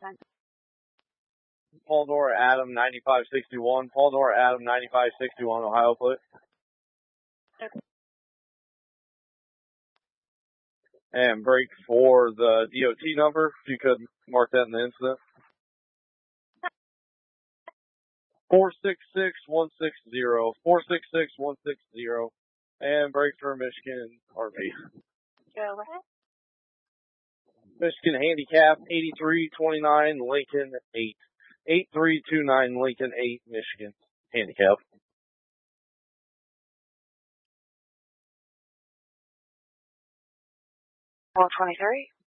Paul Nora Adam 9561. Paul Nora Adam 9561, Ohio, please. And break for the DOT number, if you could mark that in the incident. 466160. 466160. And break for Michigan RV. Go ahead. Michigan Handicap 8329 Lincoln 8. 8329 Lincoln 8, Michigan Handicap. 423.